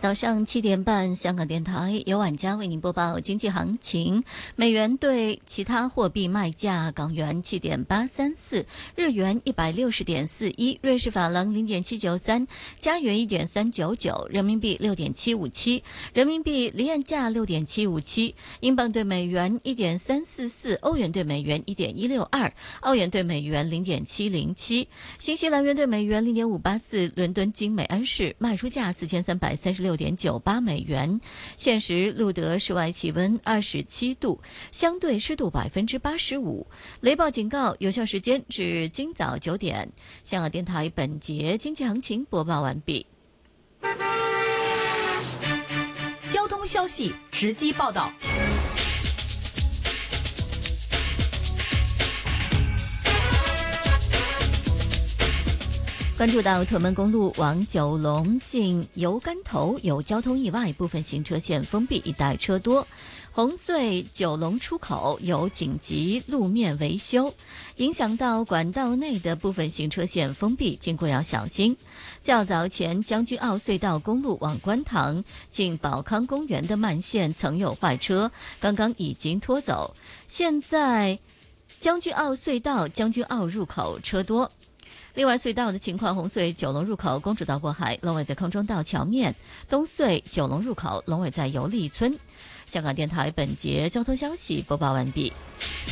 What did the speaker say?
早上7点半，香港电台由晚家为您播报经济行情。美元对其他货币卖价：港元7.834，日元160.41，瑞士法郎0.793，加元1.399，人民币6.757，人民币离岸价6.757，英镑对美元1.344，欧元对美元1.162，澳元对美元0.707，新西兰元对美元0.584。伦敦金每安士卖出价4336.98美元。现时录得室外气温27度，相对湿度85%。雷暴警告有效时间至今早9点。香港电台本节经济行情播报完毕。 交通消息直击报道。 关注到屯门公路往九龙近油柑头有交通意外，部分行车线封闭，一带车多。红隧九龙出口有紧急路面维修，影响到管道内的部分行车线封闭，经过要小心。较早前将军澳隧道公路往观塘近宝康公园的慢线曾有坏车，刚刚已经拖走。现在将军澳隧道将军澳入口车多。另外隧道的情况，红隧九龙入口公主道过海，龙尾在康庄道桥面；东隧九龙入口龙尾在油丽村。香港电台本节交通消息播报完毕。